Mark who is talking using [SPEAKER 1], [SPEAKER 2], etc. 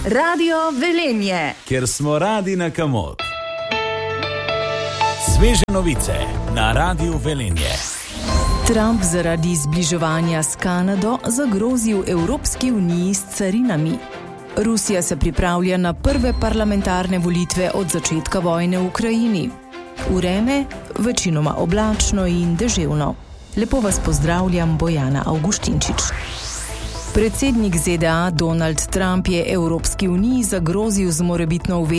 [SPEAKER 1] Radio Velenje,
[SPEAKER 2] kjer smo radi na kamot. Sveže novice na Radiu Velenje.
[SPEAKER 3] Trump zaradi zbliževanja s Kanado zagrozil Evropski uniji s carinami. Rusija se pripravlja na prve parlamentarne volitve od začetka vojne v Ukrajini. Vreme večinoma oblačno in deževno. Lepo vas pozdravljam, Bojana Avguštinčič. Predsednik ZDA Donald Trump je Evropski uniji zagrozil z morebitno